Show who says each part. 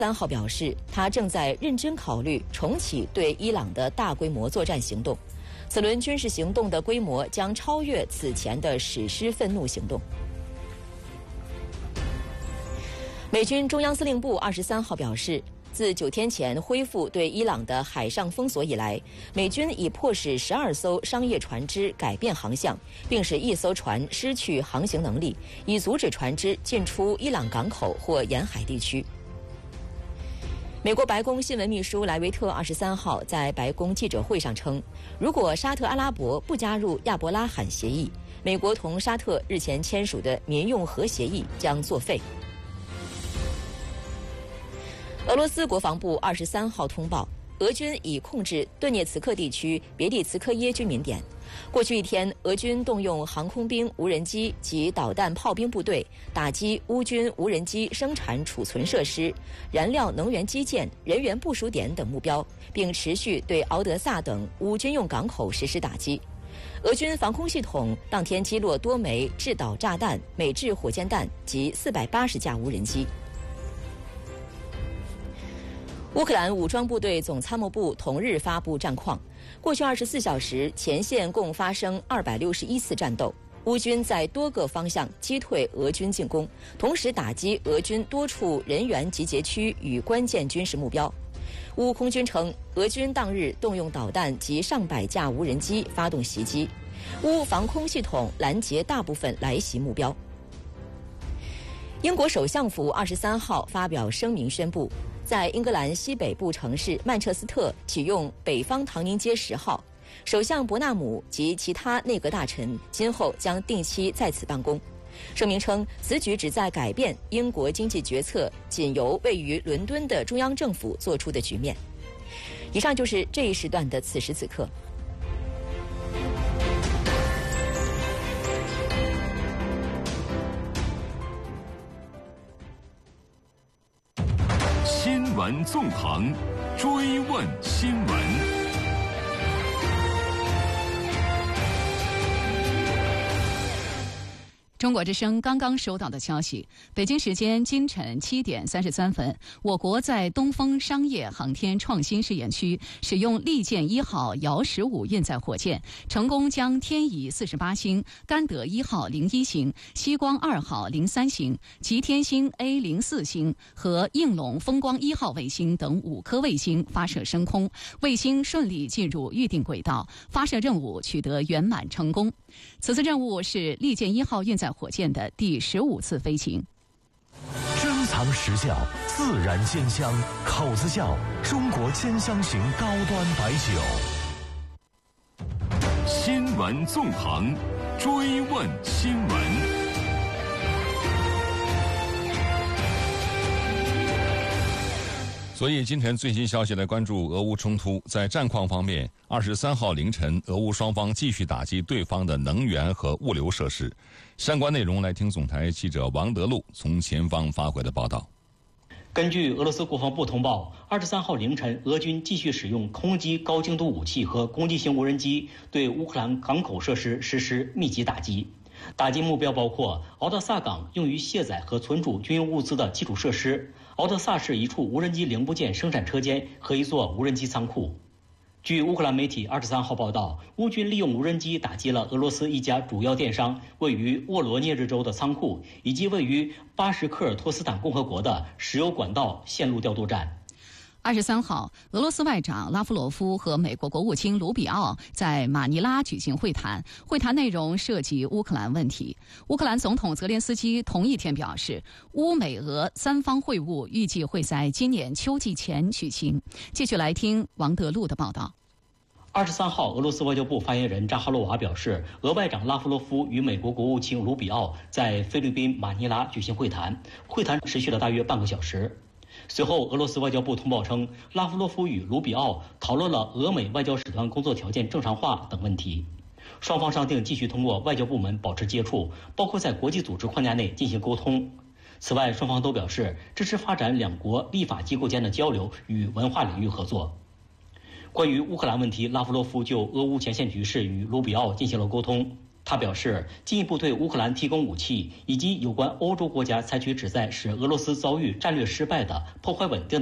Speaker 1: 3号表示，他正在认真考虑重启对伊朗的大规模作战行动。此轮军事行动的规模将超越此前的史诗愤怒行动。美军中央司令部23号表示，自9天前恢复对伊朗的海上封锁以来，美军已迫使12艘商业船只改变航向，并使1艘船失去航行能力，以阻止船只进出伊朗港口或沿海地区。美国白宫新闻秘书莱维特23号在白宫记者会上称，如果沙特阿拉伯不加入亚伯拉罕协议，美国同沙特日前签署的民用核协议将作废。俄罗斯国防部23号通报，俄军已控制顿涅茨克地区别蒂茨科耶居民点。过去1天，俄军动用航空兵、无人机及导弹炮兵部队打击乌军无人机生产储存设施、燃料能源基建、人员部署点等目标，并持续对敖德萨等乌军用港口实施打击。俄军防空系统当天击落多枚制导炸弹、美制火箭弹及480架无人机。乌克兰武装部队总参谋部同日发布战况，过去24小时，前线共发生261次战斗，乌军在多个方向击退俄军进攻，同时打击俄军多处人员集结区与关键军事目标。乌空军称，俄军当日动用导弹及上百架无人机发动袭击，乌防空系统拦截大部分来袭目标。英国首相府23号发表声明宣布，在英格兰西北部城市曼彻斯特启用北方唐宁街10号，首相伯纳姆及其他内阁大臣今后将定期在此办公。声明称，此举旨在改变英国经济决策仅由位于伦敦的中央政府做出的局面。以上就是这一时段的此时此刻。
Speaker 2: 新闻纵横，追问新闻。
Speaker 3: 中国之声刚刚收到的消息，北京时间今晨7点33分，我国在东风商业航天创新试验区使用利剑1号遥15运载火箭，成功将天仪48星、甘德1号01星、西光2号03星、吉天星 A04星和应龙风光1号卫星等5颗卫星发射升空，卫星顺利进入预定轨道，发射任务取得圆满成功。此次任务是利剑1号运载火箭的第15次飞行。
Speaker 4: 珍藏实窖，自然鲜香，口子窖，中国兼香型高端白酒。
Speaker 2: 新闻纵横，追问新闻。
Speaker 5: 所以今天最新消息来关注俄乌冲突。在战况方面，23号凌晨，俄乌双方继续打击对方的能源和物流设施。相关内容来听总台记者王德禄从前方发回的报道。
Speaker 6: 根据俄罗斯国防部通报，23号凌晨，俄军继续使用空击高精度武器和攻击型无人机对乌克兰港口设施实施密集打击。打击目标包括敖德萨港用于卸载和存储军用物资的基础设施，敖德萨市一处无人机零部件生产车间和一座无人机仓库。据乌克兰媒体23号报道，乌军利用无人机打击了俄罗斯一家主要电商位于沃罗涅日州的仓库，以及位于巴什科尔托斯坦共和国的石油管道线路调度站。
Speaker 3: 23号，俄罗斯外长拉夫罗夫和美国国务卿卢比奥在马尼拉举行会谈，会谈内容涉及乌克兰问题。乌克兰总统泽连斯基同一天表示，乌美俄三方会晤预计会在今年秋季前举行。继续来听王德禄的报道。
Speaker 6: 23号，俄罗斯外交部发言人扎哈罗娃表示，俄外长拉夫罗夫与美国国务卿卢比奥在菲律宾马尼拉举行会谈，会谈持续了大约半个小时。随后，俄罗斯外交部通报称，拉夫罗夫与卢比奥讨论了俄美外交使团工作条件正常化等问题。双方商定继续通过外交部门保持接触，包括在国际组织框架内进行沟通。此外，双方都表示支持发展两国立法机构间的交流与文化领域合作。关于乌克兰问题，拉夫罗夫就俄乌前线局势与卢比奥进行了沟通。 他表示，进一步对乌克兰提供武器，以及有关欧洲国家采取旨在使俄罗斯遭遇战略失败的破坏稳定